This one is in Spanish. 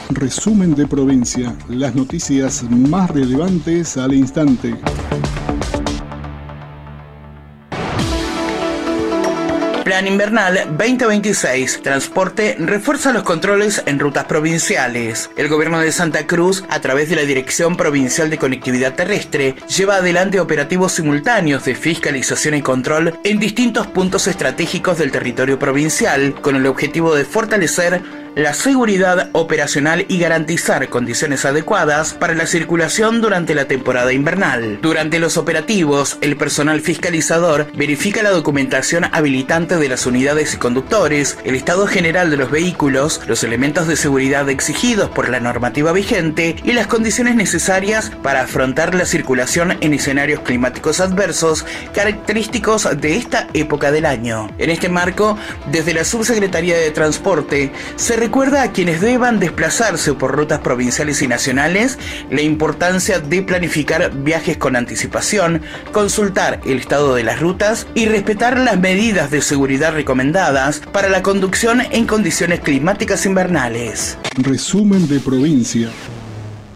Resumen de provincia, las noticias más relevantes al instante. Plan Invernal 2026. Transporte refuerza los controles en rutas provinciales. El gobierno de Santa Cruz, a través de la Dirección Provincial de Conectividad Terrestre, lleva adelante operativos simultáneos de fiscalización y control en distintos puntos estratégicos del territorio provincial, con el objetivo de fortalecer la seguridad operacional y garantizar condiciones adecuadas para la circulación durante la temporada invernal. Durante los operativos, el personal fiscalizador verifica la documentación habilitante de las unidades y conductores, el estado general de los vehículos, los elementos de seguridad exigidos por la normativa vigente y las condiciones necesarias para afrontar la circulación en escenarios climáticos adversos característicos de esta época del año. En este marco, desde la Subsecretaría de Transporte, se recuerda a quienes deban desplazarse por rutas provinciales y nacionales la importancia de planificar viajes con anticipación, consultar el estado de las rutas y respetar las medidas de seguridad recomendadas para la conducción en condiciones climáticas invernales. Resumen de provincia.